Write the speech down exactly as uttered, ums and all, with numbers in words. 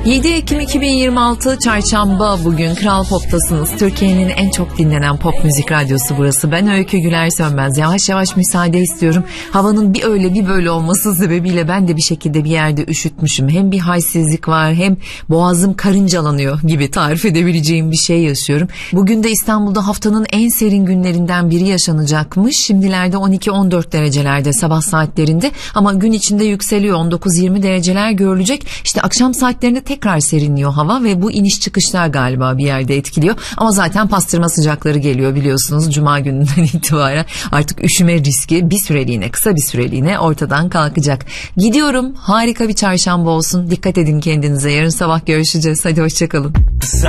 yedi Ekim iki bin yirmi altı Çarşamba, bugün Kral Pop'tasınız. Türkiye'nin en çok dinlenen pop müzik radyosu burası. Ben Öykü Güler Sönmez. Yavaş yavaş müsaade istiyorum. Havanın bir öyle bir böyle olması sebebiyle ben de bir şekilde bir yerde üşütmüşüm. Hem bir halsizlik var, hem boğazım karıncalanıyor gibi tarif edebileceğim bir şey yaşıyorum. Bugün de İstanbul'da haftanın en serin günlerinden biri yaşanacakmış. Şimdilerde on iki on dört derecelerde sabah saatlerinde, ama gün içinde yükseliyor, on dokuz yirmi dereceler görülecek. İşte akşam saatlerinde tekrar serinliyor hava ve bu iniş çıkışlar galiba bir yerde etkiliyor. Ama zaten pastırma sıcakları geliyor biliyorsunuz. Cuma gününden itibaren artık üşüme riski bir süreliğine, kısa bir süreliğine ortadan kalkacak. Gidiyorum. Harika bir çarşamba olsun. Dikkat edin kendinize. Yarın sabah görüşeceğiz. Hadi hoşçakalın.